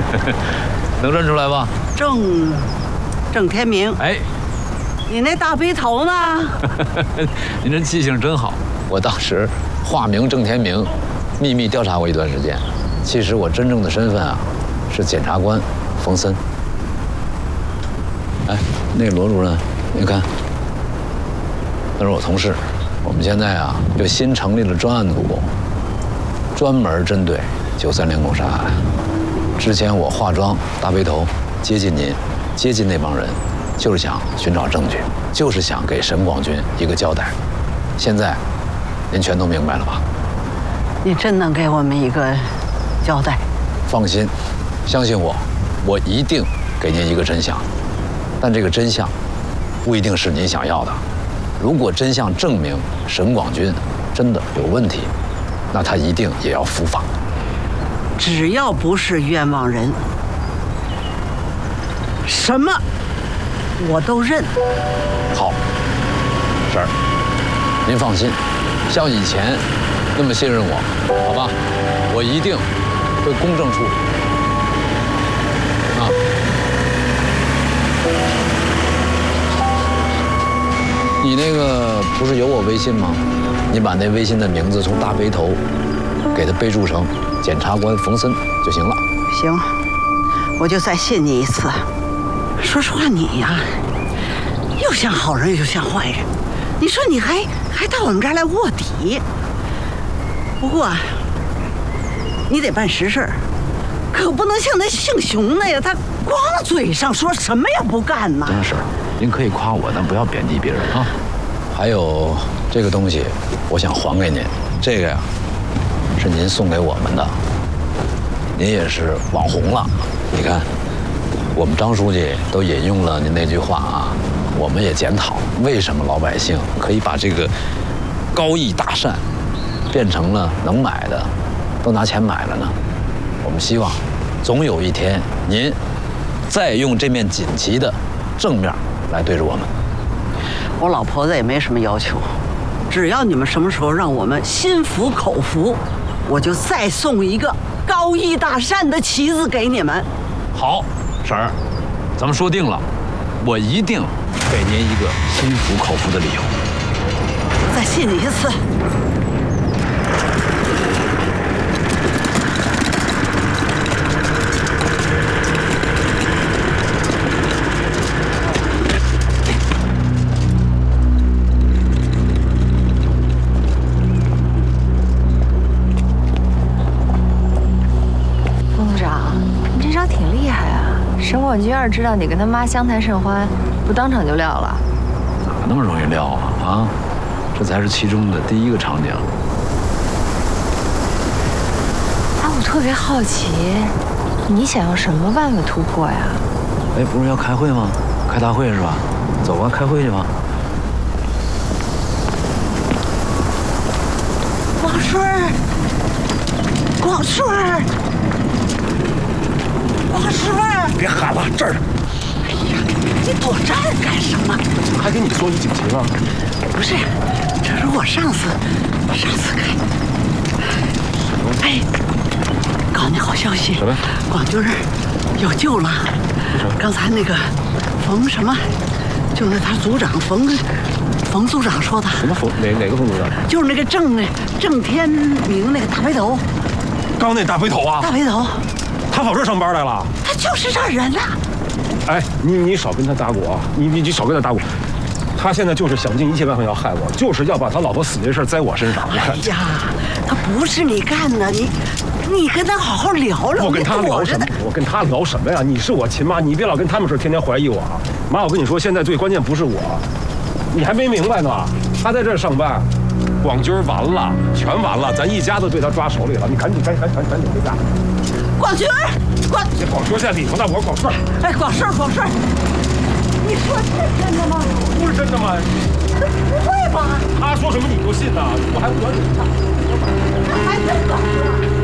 能认出来吧？ 郑天明。 哎， 你那大背头呢？ 您这记性真好。我当时化名郑天明，秘密调查过一段时间。其实我真正的身份啊，是检察官冯森。哎，那个罗主任，你看，那是我同事。我们现在啊，就新成立了专案组，专门针对93连拱杀案。之前我化妆大背头接近您，接近那帮人，就是想寻找证据，就是想给沈广军一个交代。现在，您全都明白了吧？ 你真能给我们一个交代？ 放心，相信我，我一定给您一个真相。但这个真相，不一定是您想要的。如果真相证明沈广军真的有问题，那他一定也要伏法。 只要不是冤枉人，什么我都认。 好，婶儿，您放心，像以前那么信任我，好吧？我一定会公正处理。啊。你那个不是有我微信吗？你把那微信的名字从大背头给他备注成检察官冯森就行了。 行，我就再信你一次。说实话，你呀，又像好人又像坏人。你说你还到我们这儿来卧底？不过你得办实事，可不能像那姓熊的呀，他光嘴上说，什么也不干呐。 真是。您可以夸我，但不要贬低别人啊。还有这个东西，我想还给您。这个呀，是您送给我们的。您也是网红了，你看，我们张书记都引用了您那句话啊。我们也检讨，为什么老百姓可以把这个高义大善变成了能买的，都拿钱买了呢？我们希望，总有一天您再用这面锦旗的正面来对着我们。 我老婆子也没什么要求，只要你们什么时候让我们心服口服，我就再送一个高义大善的旗子给你们。 好，婶儿，咱们说定了，我一定给您一个心服口服的理由。 再信你一次。 沈广军要是知道你跟他妈相谈甚欢，不当场就撂了？ 哪那么容易撂啊？啊，这才是其中的第一个场景。 哎，我特别好奇，你想用什么办法突破呀？ 哎，不是要开会吗？开大会是吧？走吧，开会去吧。 广顺儿，广顺儿。广顺儿， 别喊了，这儿呢。 哎呀，你躲这儿干什么？ 还给你说你警情啊？ 不是，这是我上次看。哎，告诉你好消息， 什么？ 广军有救了。刚才那个冯什么，就那他组长冯组长说的。 什么冯？哪个冯组长？ 就是那个郑天明那个大背头。 刚那大背头啊？ 大背头。 他跑这儿上班来了？ 他就是这儿人呐。 哎，你少跟他搭鼓啊！你少跟他搭鼓。他现在就是想尽一切办法要害我，就是要把他老婆死这事栽我身上。 哎呀，他不是你干的，你跟他好好聊聊。 我跟他聊什么？我跟他聊什么呀？你是我亲妈，你别老跟他们事天天怀疑我啊！妈，我跟你说，现在最关键不是我，你还没明白呢。他在这儿上班，广军完了，全完了，咱一家子被他抓手里了。你赶紧回家。 广军， 这广军在里头呢，我广顺。 哎，广顺，你说这是真的吗？ 不是真的吗？ 不会吧？ 他说什么你都信呐？我还管你呢？ 还真广顺。